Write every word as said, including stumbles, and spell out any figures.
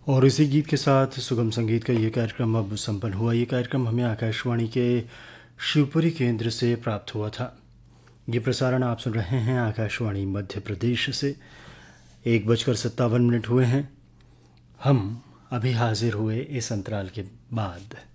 और इसी गीत के साथ सुगम संगीत का ये कार्यक्रम अब संपन्न हुआ। ये कार्यक्रम हमें आकाशवाणी के शिवपुरी केंद्र से प्राप्त हुआ था। ये प्रसारण आप सुन रहे हैं आकाशवाणी मध्य प्रदेश से। एक बजकर सत्तावन मिनट हुए हैं। हम अभी हाजिर हुए इस अंतराल के बाद।